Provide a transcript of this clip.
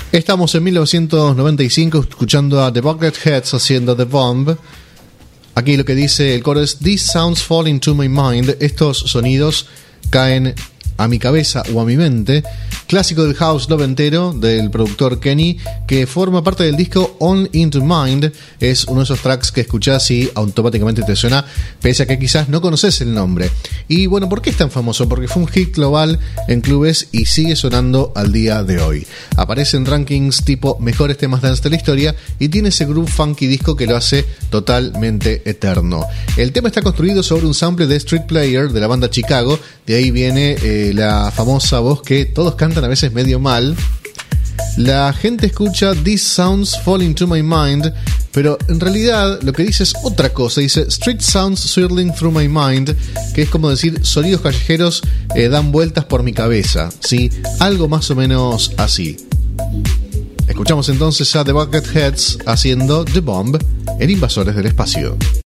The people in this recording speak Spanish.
Estamos en 1995 escuchando a The Bucketheads haciendo The Bomb. Aquí lo que dice el coro es: These sounds fall into my mind. Estos sonidos caen a mi cabeza o a mi mente. Clásico del house noventero del productor Kenny, que forma parte del disco On Into Mind. Es uno de esos tracks que escuchás y automáticamente te suena, pese a que quizás no conoces el nombre. Y bueno, ¿por qué es tan famoso? Porque fue un hit global en clubes y sigue sonando al día de hoy. Aparece en rankings tipo mejores temas dance de la historia y tiene ese groove funky disco que lo hace totalmente eterno. El tema está construido sobre un sample de Street Player de la banda Chicago. De ahí viene la famosa voz que todos cantan a veces medio mal. La gente escucha These sounds fall into my mind, pero en realidad lo que dice es otra cosa. Dice Street sounds swirling through my mind, que es como decir sonidos callejeros dan vueltas por mi cabeza, ¿sí? Algo más o menos así. Escuchamos entonces a The Bucketheads haciendo The Bomb en Invasores del Espacio.